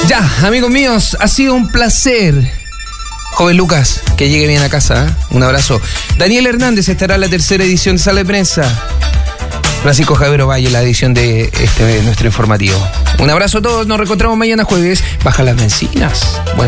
Ya, amigos míos, ha sido un placer. Joven Lucas, que llegue bien a casa, ¿eh? Un abrazo. Daniel Hernández estará en la tercera edición de Sala de Prensa. Francisco Javier Valle, la edición de nuestro informativo. Un abrazo a todos, nos reencontramos mañana jueves. Baja las bencinas. Bueno.